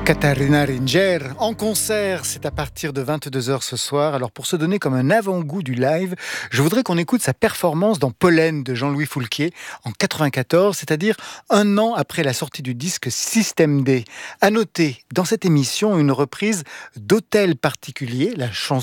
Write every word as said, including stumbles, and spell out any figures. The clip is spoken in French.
Katharina Ringer en concert, c'est à partir de vingt-deux heures ce soir. Alors pour se donner comme un avant-goût du live, je voudrais qu'on écoute sa performance dans Pollen de Jean-Louis Foulquier en quatre-vingt-quatorze, c'est-à-dire un an après la sortie du disque Système D. À noter dans cette émission une reprise d'Hôtel particulier, la chanson